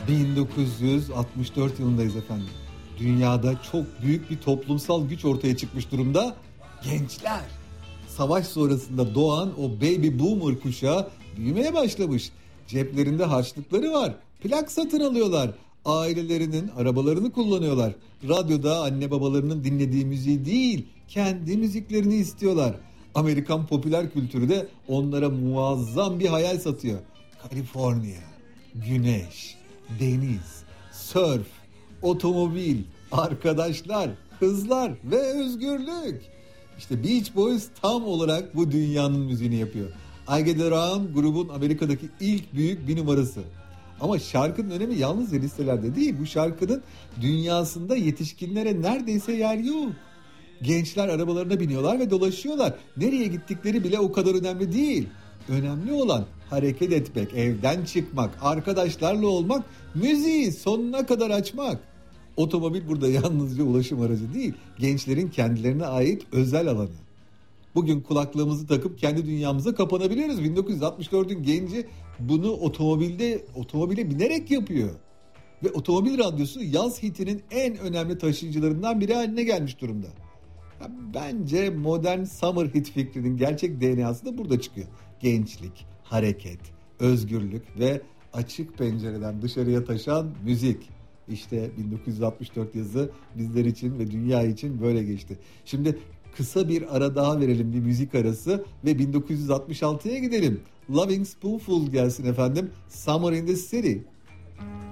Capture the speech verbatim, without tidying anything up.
bin dokuz yüz altmış dört yılındayız efendim. Dünyada çok büyük bir toplumsal güç ortaya çıkmış durumda. Gençler. Savaş sonrasında doğan o baby boomer kuşağı büyümeye başlamış. Ceplerinde harçlıkları var. Plak satın alıyorlar. Ailelerinin arabalarını kullanıyorlar. Radyoda anne babalarının dinlediği müziği değil, kendi müziklerini istiyorlar. Amerikan popüler kültürü de onlara muazzam bir hayal satıyor. Kaliforniya, güneş, deniz, sörf, otomobil, arkadaşlar, kızlar ve özgürlük. İşte Beach Boys tam olarak bu dünyanın müziğini yapıyor. I Get Around grubun Amerika'daki ilk büyük bir numarası. Ama şarkının önemi yalnızca listelerde değil. Bu şarkının dünyasında yetişkinlere neredeyse yer yok. Gençler arabalarına biniyorlar ve dolaşıyorlar. Nereye gittikleri bile o kadar önemli değil. Önemli olan hareket etmek, evden çıkmak, arkadaşlarla olmak, müziği sonuna kadar açmak. Otomobil burada yalnızca ulaşım aracı değil, gençlerin kendilerine ait özel alanı. Bugün kulaklığımızı takıp kendi dünyamıza kapanabiliyoruz. bin dokuz yüz altmış dördün genci bunu otomobilde otomobile binerek yapıyor. Ve otomobil radyosu yaz hitinin en önemli taşıyıcılarından biri haline gelmiş durumda. Ya bence modern summer hit fikrinin gerçek D N A'sı da burada çıkıyor. Gençlik, hareket, özgürlük ve açık pencereden dışarıya taşan müzik. İşte bin dokuz yüz altmış dört yazı bizler için ve dünya için böyle geçti. Şimdi kısa bir ara daha verelim, bir müzik arası ve bin dokuz yüz altmış altıya gidelim. Loving Spoonful gelsin efendim. Summer in the City.